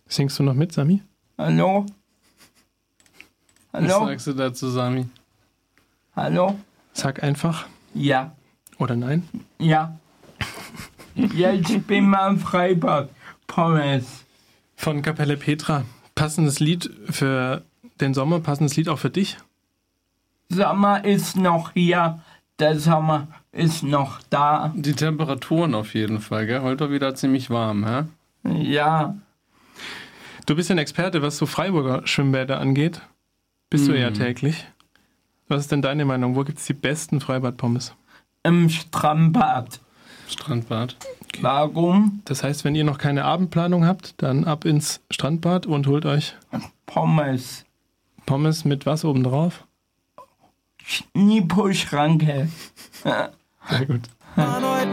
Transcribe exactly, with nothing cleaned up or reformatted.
Singst du noch mit, Sami? Hallo? Hallo? Was sagst du dazu, Sami? Hallo? Sag einfach. Ja. Oder nein? Ja. Ja, ich bin mal im Freibad. Pommes. Von Kapelle Petra. Passendes Lied für den Sommer, passendes Lied auch für dich? Sommer ist noch hier. Der Sommer ist noch da. Die Temperaturen auf jeden Fall, gell? Heute wieder ziemlich warm, hä? Ja. Du bist ein Experte, was so Freiburger Schwimmbäder angeht. Bist mm. du eher täglich? Was ist denn deine Meinung? Wo gibt es die besten Freibadpommes? Im Strandbad. Strandbad. Okay. Warum? Das heißt, wenn ihr noch keine Abendplanung habt, dann ab ins Strandbad und holt euch Pommes. Pommes mit was oben drauf? Nipo-Schranke. Sehr gut.